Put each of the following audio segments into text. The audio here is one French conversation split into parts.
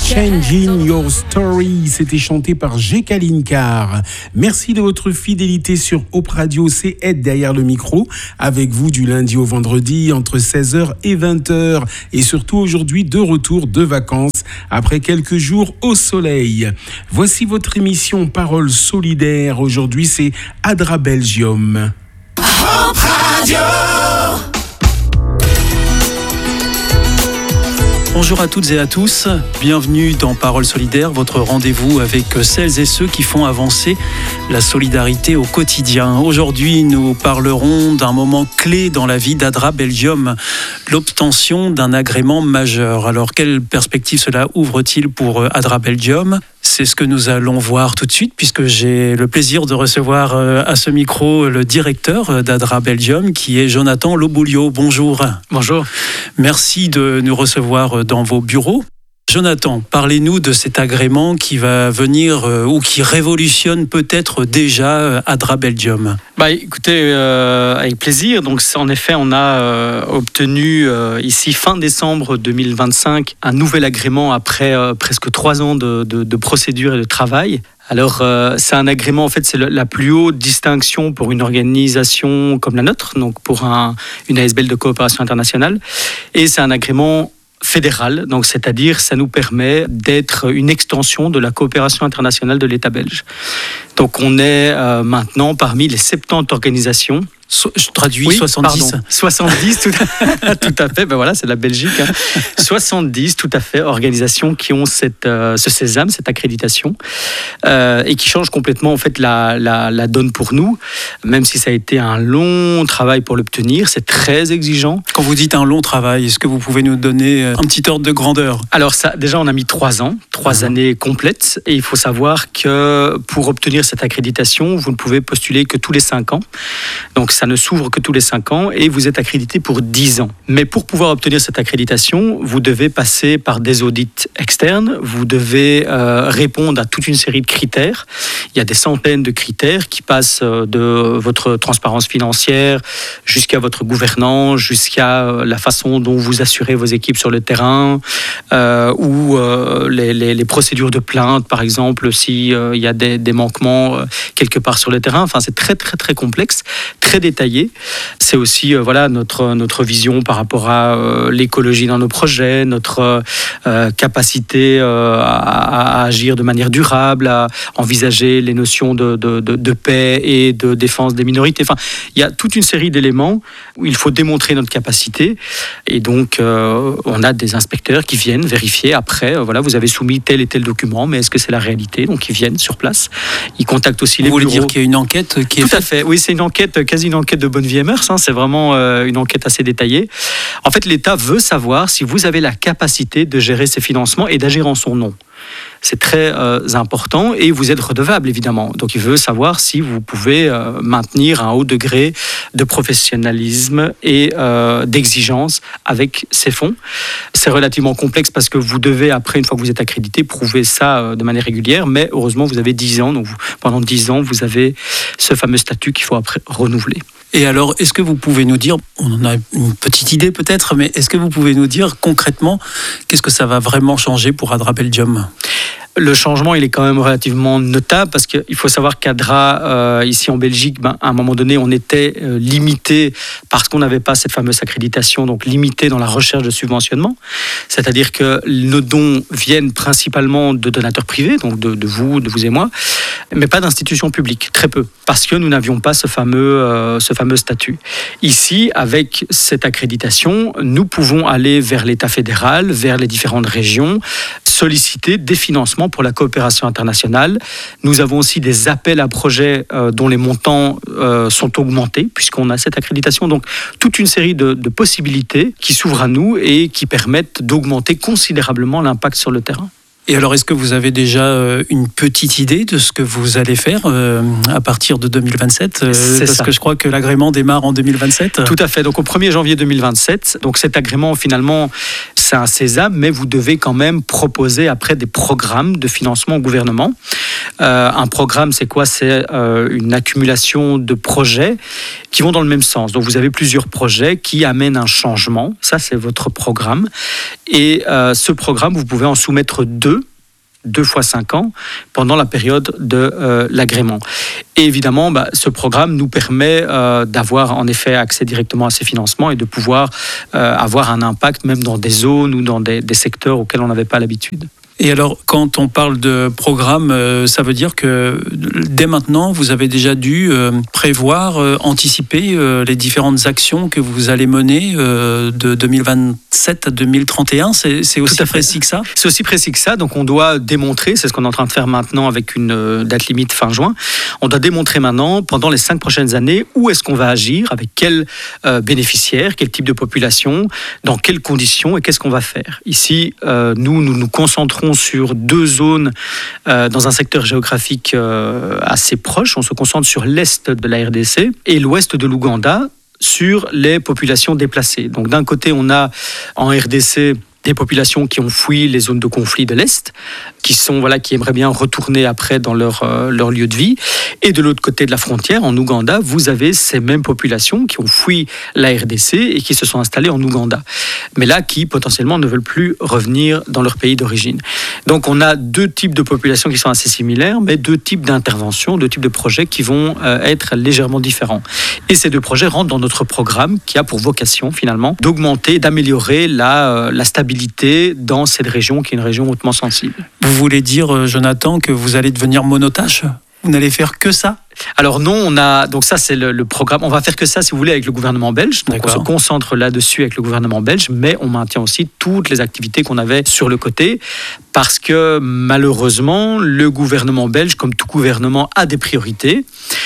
Changing Your Story, c'était chanté par G.K. Linkar. Merci de votre fidélité sur Hope Radio, c'est Ed derrière le micro, avec vous du lundi au vendredi entre 16h et 20h. Et surtout aujourd'hui, de retour de vacances, après quelques jours au soleil. Voici votre émission Paroles solidaires. Aujourd'hui, c'est Adra Belgium. Hope Radio. Bonjour à toutes et à tous, bienvenue dans Paroles solidaires, votre rendez-vous avec celles et ceux qui font avancer la solidarité au quotidien. Aujourd'hui, nous parlerons d'un moment clé dans la vie d'Adra Belgium, l'obtention d'un agrément majeur. Alors, quelle perspective cela ouvre-t-il pour Adra Belgium ? C'est ce que nous allons voir tout de suite, puisque j'ai le plaisir de recevoir à ce micro le directeur d'Adra Belgium, qui est Jonathan Loboulio. Bonjour. Bonjour. Merci de nous recevoir dans vos bureaux. Jonathan, parlez-nous de cet agrément qui va venir ou qui révolutionne peut-être déjà Adra Belgium. Écoutez, avec plaisir. Donc, en effet, on a obtenu ici fin décembre 2025 un nouvel agrément après presque 3 ans de procédure et de travail. Alors, c'est un agrément, en fait, c'est la plus haute distinction pour une organisation comme la nôtre, donc pour une ASBL de coopération internationale. Et c'est un agrément fédéral, donc c'est-à-dire ça nous permet d'être une extension de la coopération internationale de l'État belge. Donc on est maintenant parmi les 70 organisations. Je traduis, oui, 70. 70, tout à fait. Ben voilà, c'est la Belgique. 70, tout à fait, organisations qui ont ce sésame, cette accréditation, et qui changent complètement en fait la donne pour nous. Même si ça a été un long travail pour l'obtenir, c'est très exigeant. Quand vous dites un long travail, est-ce que vous pouvez nous donner un petit ordre de grandeur ? Alors ça, déjà, on a mis 3 ans, 3 années complètes, et il faut savoir que pour obtenir cette accréditation, vous ne pouvez postuler que tous les 5 ans. Donc ça ne s'ouvre que tous les 5 ans et vous êtes accrédité pour 10 ans. Mais pour pouvoir obtenir cette accréditation, vous devez passer par des audits externes, vous devez répondre à toute une série de critères. Il y a des centaines de critères qui passent de votre transparence financière jusqu'à votre gouvernance, jusqu'à la façon dont vous assurez vos équipes sur le terrain, ou les procédures de plainte, par exemple, s'il y a des manquements quelque part sur le terrain. Enfin, c'est très, très, très complexe, très détaillé. C'est aussi notre vision par rapport à l'écologie dans nos projets, notre capacité à agir de manière durable, à envisager les notions de paix et de défense des minorités. Enfin, il y a toute une série d'éléments où il faut démontrer notre capacité. Et donc, on a des inspecteurs qui viennent vérifier après, vous avez soumis tel et tel document, mais est-ce que c'est la réalité ? Donc, ils viennent sur place. Ils contactent aussi les bureaux. Vous voulez dire qu'il y a une enquête qui est faite ? Tout à fait. Oui, c'est une enquête, quasi une enquête de bonne vie et mœurs. C'est vraiment une enquête assez détaillée. En fait, l'État veut savoir si vous avez la capacité de gérer ses financements et d'agir en son nom. C'est très important et vous êtes redevable, évidemment. Donc, il veut savoir si vous pouvez maintenir un haut degré de professionnalisme et d'exigence avec ces fonds. C'est relativement complexe parce que vous devez, après, une fois que vous êtes accrédité, prouver ça de manière régulière. Mais heureusement, vous avez 10 ans. Donc, pendant 10 ans, vous avez ce fameux statut qu'il faut après renouveler. Et alors, est-ce que vous pouvez nous dire, on en a une petite idée peut-être, mais est-ce que vous pouvez nous dire concrètement qu'est-ce que ça va vraiment changer pour Adra Belgium ? Le changement, il est quand même relativement notable parce qu'il faut savoir qu'Adra, ici en Belgique, à un moment donné, on était limité parce qu'on n'avait pas cette fameuse accréditation, donc limité dans la recherche de subventionnement. C'est-à-dire que nos dons viennent principalement de donateurs privés, donc de vous et moi, mais pas d'institutions publiques, très peu, parce que nous n'avions pas ce fameux statut. Ici, avec cette accréditation, nous pouvons aller vers l'État fédéral, vers les différentes régions, solliciter des financements pour la coopération internationale. Nous avons aussi des appels à projets dont les montants sont augmentés puisqu'on a cette accréditation. Donc, toute une série de possibilités qui s'ouvrent à nous et qui permettent d'augmenter considérablement l'impact sur le terrain. Et alors, est-ce que vous avez déjà une petite idée de ce que vous allez faire à partir de 2027 Parce que je crois que l'agrément démarre en 2027. Tout à fait. Donc, au 1er janvier 2027. Donc, cet agrément, finalement, c'est un sésame, mais vous devez quand même proposer après des programmes de financement au gouvernement. Un programme, c'est quoi ? C'est une accumulation de projets qui vont dans le même sens. Donc, vous avez plusieurs projets qui amènent un changement. Ça, c'est votre programme. Et ce programme, vous pouvez en soumettre 2 2 fois 5 ans pendant la période de l'agrément. Et évidemment, ce programme nous permet d'avoir en effet accès directement à ces financements et de pouvoir avoir un impact même dans des zones ou dans des secteurs auxquels on n'avait pas l'habitude. Et alors, quand on parle de programme, ça veut dire que dès maintenant, vous avez déjà dû prévoir, anticiper les différentes actions que vous allez mener de 2027 à 2031. C'est aussi précis que ça ? C'est aussi précis que ça. Donc, on doit démontrer, c'est ce qu'on est en train de faire maintenant avec une date limite fin juin, on doit démontrer maintenant, pendant les 5 prochaines années, où est-ce qu'on va agir, avec quels bénéficiaires, quel type de population, dans quelles conditions et qu'est-ce qu'on va faire. Ici, nous nous concentrons sur 2 zones dans un secteur géographique assez proche. On se concentre sur l'est de la RDC et l'ouest de l'Ouganda sur les populations déplacées. Donc d'un côté, on a en RDC des populations qui ont fui les zones de conflit de l'Est, qui aimeraient bien retourner après dans leur lieu de vie. Et de l'autre côté de la frontière, en Ouganda, vous avez ces mêmes populations qui ont fui la RDC et qui se sont installées en Ouganda. Mais là, qui potentiellement ne veulent plus revenir dans leur pays d'origine. Donc on a 2 types de populations qui sont assez similaires, mais 2 types d'interventions, 2 types de projets qui vont être légèrement différents. Et ces 2 projets rentrent dans notre programme qui a pour vocation finalement d'augmenter, d'améliorer la stabilité dans cette région qui est une région hautement sensible. Vous voulez dire, Jonathan, que vous allez devenir monotâche ? Vous n'allez faire que ça ? Alors non, donc ça c'est le programme. On va faire que ça, si vous voulez, avec le gouvernement belge. Donc on se concentre là-dessus avec le gouvernement belge, mais on maintient aussi toutes les activités qu'on avait sur le côté, parce que malheureusement, le gouvernement belge, comme tout gouvernement, a des priorités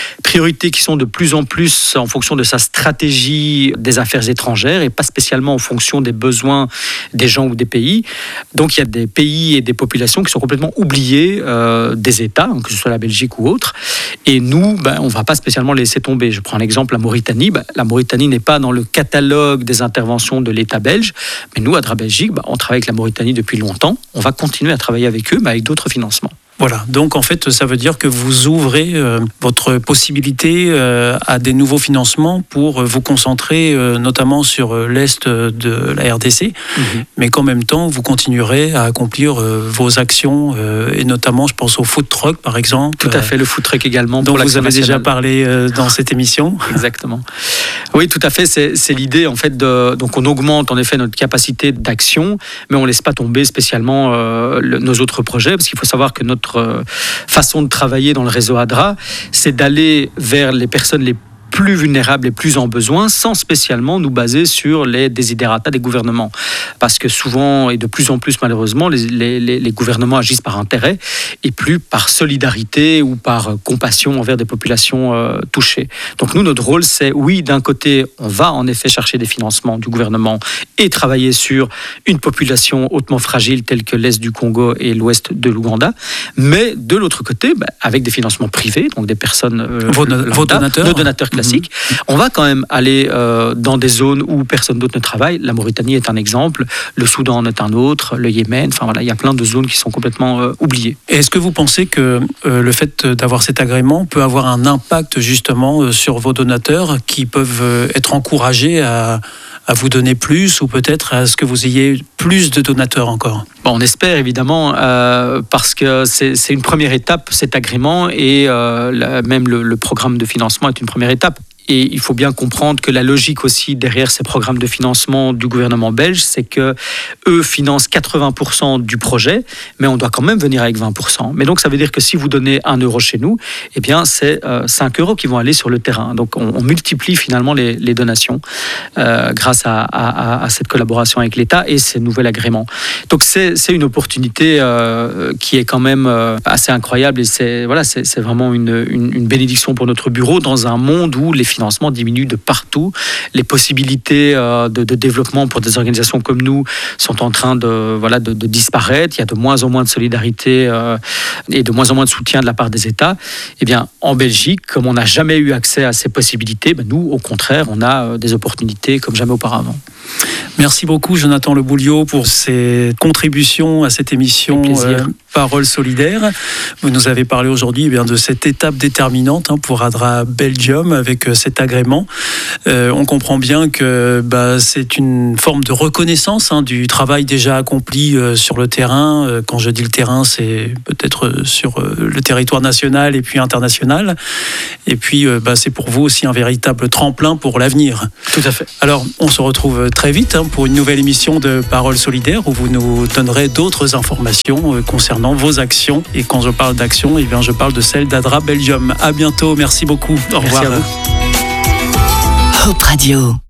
qui sont de plus en plus en fonction de sa stratégie des affaires étrangères et pas spécialement en fonction des besoins des gens ou des pays. Donc il y a des pays et des populations qui sont complètement oubliés des États, que ce soit la Belgique ou autre. Et nous, on ne va pas spécialement les laisser tomber. Je prends l'exemple la Mauritanie. La Mauritanie n'est pas dans le catalogue des interventions de l'État belge, mais nous, à Dra Belgique, on travaille avec la Mauritanie depuis longtemps. On va continuer à travailler avec eux, mais avec d'autres financements. Voilà, donc en fait, ça veut dire que vous ouvrez votre possibilité à des nouveaux financements pour vous concentrer notamment sur l'Est de la RDC, mais qu'en même temps, vous continuerez à accomplir vos actions, et notamment, je pense au food truck, par exemple. Tout à fait, le food truck également. Dont vous avez déjà parlé dans cette émission. Exactement. Oui, tout à fait, c'est l'idée, en fait, donc on augmente en effet notre capacité d'action, mais on ne laisse pas tomber spécialement nos autres projets, parce qu'il faut savoir que notre façon de travailler dans le réseau ADRA, c'est d'aller vers les personnes les plus vulnérables et plus en besoin, sans spécialement nous baser sur les desiderata des gouvernements. Parce que souvent, et de plus en plus malheureusement, les gouvernements agissent par intérêt et plus par solidarité ou par compassion envers des populations touchées. Donc nous, notre rôle, c'est, oui, d'un côté, on va en effet chercher des financements du gouvernement et travailler sur une population hautement fragile telle que l'Est du Congo et l'Ouest de l'Ouganda, mais de l'autre côté, avec des financements privés, donc des personnes... vos donateurs. Nos donateurs classiques. On va quand même aller dans des zones où personne d'autre ne travaille. La Mauritanie est un exemple, le Soudan en est un autre, le Yémen, il y a plein de zones qui sont complètement oubliées. Et est-ce que vous pensez que le fait d'avoir cet agrément peut avoir un impact justement sur vos donateurs qui peuvent être encouragés à vous donner plus ou peut-être à ce que vous ayez plus de donateurs encore ? On espère évidemment parce que c'est une première étape, cet agrément, et même le programme de financement est une première étape. Et il faut bien comprendre que la logique aussi derrière ces programmes de financement du gouvernement belge, c'est que eux financent 80% du projet, mais on doit quand même venir avec 20%. Mais donc ça veut dire que si vous donnez 1 euro chez nous, eh bien c'est 5 euros qui vont aller sur le terrain. Donc on multiplie finalement les donations grâce à cette collaboration avec l'État et ces nouveaux agréments. Donc c'est une opportunité qui est quand même assez incroyable et c'est vraiment une bénédiction pour notre bureau dans un monde où les financements diminuent de partout. Les possibilités de développement pour des organisations comme nous sont en train de disparaître. Il y a de moins en moins de solidarité et de moins en moins de soutien de la part des États. Eh bien, en Belgique, comme on n'a jamais eu accès à ces possibilités, nous, au contraire, on a des opportunités comme jamais auparavant. Merci beaucoup, Jonathan Le Bouliot, pour ces contributions à cette émission Parole solidaire. Vous nous avez parlé aujourd'hui de cette étape déterminante pour ADRA Belgium avec cet agrément. On comprend bien que c'est une forme de reconnaissance du travail déjà accompli sur le terrain. Quand je dis le terrain, c'est peut-être sur le territoire national et puis international. Et puis, c'est pour vous aussi un véritable tremplin pour l'avenir. Tout à fait. Alors, on se retrouve très vite pour une nouvelle émission de Parole solidaire où vous nous donnerez d'autres informations concernant vos actions. Et quand je parle d'actions, je parle de celle d'ADRA Belgium. À bientôt. Merci beaucoup. Au revoir. Merci à vous. Hope Radio.